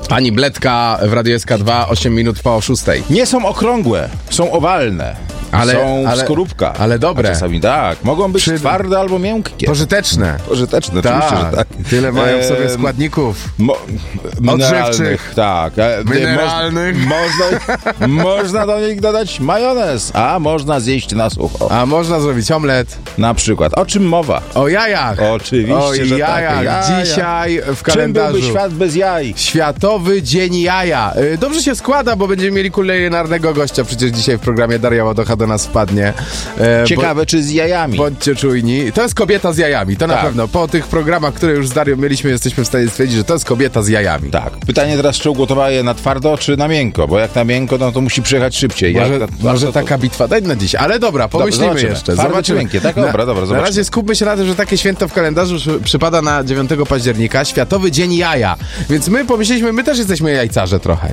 Pani Bledka w Radiu SK2, 8 minut po 6. Nie są okrągłe, są owalne. Są w skorupkach. Ale dobre. A czasami tak. Mogą być twarde albo miękkie. Pożyteczne. Pożyteczne, oczywiście, że tak. Tyle mają w sobie składników. Mineralnych. Tak. Mineralnych. Można do nich dodać majonez, a można zjeść na sucho. A można zrobić omlet. Na przykład. O czym mowa? O jajach. Oczywiście, o że jajach. Tak. Dzisiaj w kalendarzu. Czym byłby świat bez jaj? Światowy Dzień Jaja. Dobrze się składa, bo będziemy mieli kulinarnego gościa przecież dzisiaj w programie. Daria Ładocha do nas wpadnie. Ciekawe, czy z jajami. Bądźcie czujni. To jest kobieta z jajami, to na pewno. Po tych programach, które już z Darią mieliśmy, jesteśmy w stanie stwierdzić, że to jest kobieta z jajami. Tak. Pytanie teraz, czy ugotowała je na twardo, czy na miękko? Bo jak na miękko, no to musi przyjechać szybciej. Może taka bitwa daj na dziś. Ale dobra, pomyślimy jeszcze. Zobaczymy. Miękkie, tak? Dobra, Na razie skupmy się na tym, że takie święto w kalendarzu przypada na 9 października, Światowy Dzień Jaja. Więc my pomyśleliśmy, my też jesteśmy jajcarze trochę,